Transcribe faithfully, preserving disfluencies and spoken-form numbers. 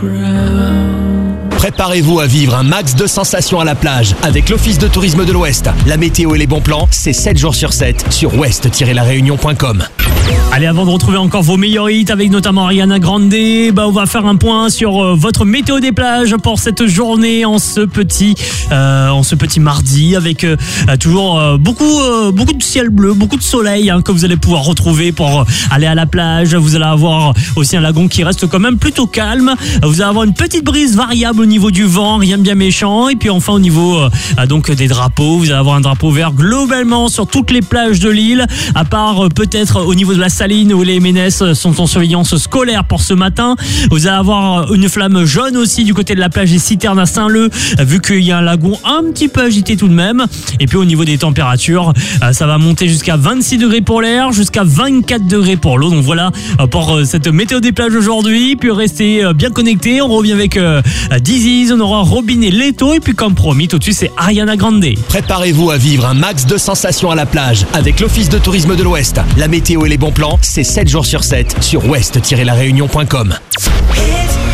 Préparez-vous à vivre un max de sensations à la plage avec l'Office de tourisme de l'Ouest. La météo et les bons plans, c'est sept jours sur sept sur ouest tiret la réunion point com. Allez, avant de retrouver encore vos meilleurs hits avec notamment Ariana Grande, bah on va faire un point sur euh, votre météo des plages pour cette journée en ce petit, euh, en ce petit mardi avec euh, toujours euh, beaucoup, euh, beaucoup de ciel bleu, beaucoup de soleil hein, que vous allez pouvoir retrouver pour aller à la plage. Vous allez avoir aussi un lagon qui reste quand même plutôt calme. Vous allez avoir une petite brise variable au niveau du vent, rien de bien méchant. Et puis enfin au niveau euh, donc des drapeaux, vous allez avoir un drapeau vert globalement sur toutes les plages de l'île, à part euh, peut-être au niveau de la Saline où les Ménès sont en surveillance scolaire pour ce matin. Vous allez avoir une flamme jaune aussi du côté de la plage des Citernes à Saint-Leu, vu qu'il y a un lagon un petit peu agité tout de même. Et puis au niveau des températures, ça va monter jusqu'à vingt-six degrés pour l'air, jusqu'à vingt-quatre degrés pour l'eau. Donc voilà pour cette météo des plages aujourd'hui. Puis restez bien connectés, on revient avec Dizzy, on aura Robin et Leto. Et puis comme promis, tout de suite c'est Ariana Grande. Préparez-vous à vivre un max de sensations à la plage avec l'Office de tourisme de l'Ouest. La météo et les bons plans, c'est sept jours sur sept sur ouest tiret la réunion point com.